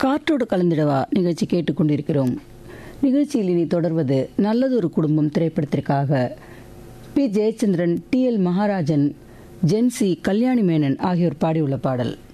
காற்றோடு கலந்திடவா நிகழ்ச்சி கேட்டுக்கொண்டிருக்கிறோம். நிகழ்ச்சியில் இனி தொடர்வது நல்லதொரு குடும்பம் திரைப்படத்திற்காக பி. ஜெயச்சந்திரன், டி. எல். மகாராஜன், ஜென்சி, கல்யாணி மேனன் ஆகியோர் பாடியுள்ள பாடல்.